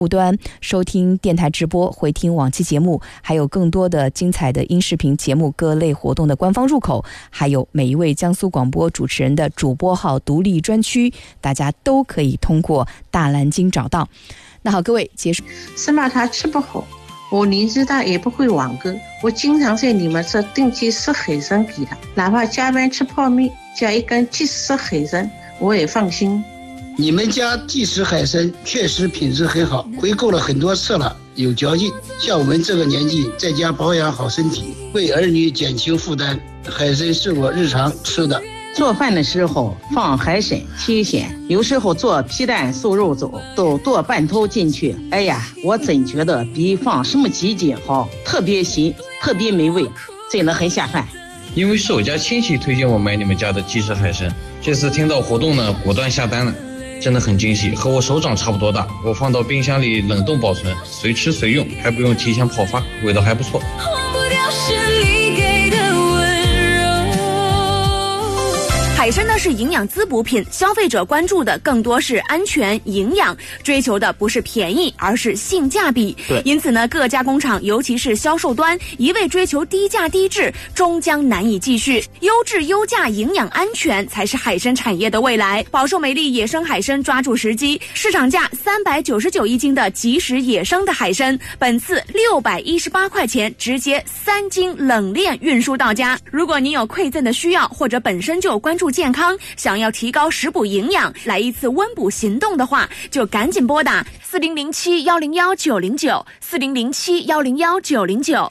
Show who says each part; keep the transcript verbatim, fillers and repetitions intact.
Speaker 1: 无端收听电台直播、回听往期节目，还有更多的精彩的音视频节目、各类活动的官方入口，还有每一位江苏广播主持人的主播号独立专区，大家都可以通过大蓝鲸找到。那好，各位结束。
Speaker 2: 是骂他吃不好，我年纪大也不会网购，我经常在你们这定期塞海参给他，哪怕加班吃泡面加一根即食海参我也放心。
Speaker 3: 你们家即食海参确实品质很好，回购了很多次了，有嚼劲。像我们这个年纪，在家保养好身体，为儿女减轻负担，海参是我日常吃的。
Speaker 4: 做饭的时候放海参提鲜，有时候做皮蛋瘦肉粥都剁半头进去，哎呀，我真觉得比放什么鸡精好，特别新，特别美味，真的很下饭。
Speaker 5: 因为是我家亲戚推荐我买你们家的即食海参，这次听到活动呢，果断下单了，真的很惊喜，和我手掌差不多大，我放到冰箱里冷冻保存，随吃随用，还不用提前泡发，味道还不错。忘不掉是你给的温
Speaker 6: 柔。海参呢是营养滋补品，消费者关注的更多是安全营养，追求的不是便宜，而是性价比。
Speaker 7: 对，
Speaker 6: 因此呢，各加工厂尤其是销售端一味追求低价低质，终将难以继续。优质优价营养安全才是海参产业的未来。宝寿美丽野生海参抓住时机，市场价三百九十九一斤的即食野生的海参，本次六百一十八块钱直接三斤冷链运输到家。如果您有馈赠的需要，或者本身就关注健康，想要提高食补营养，来一次温补行动的话，就赶紧拨打四零零七幺零幺九零九四零零七幺零幺九零九。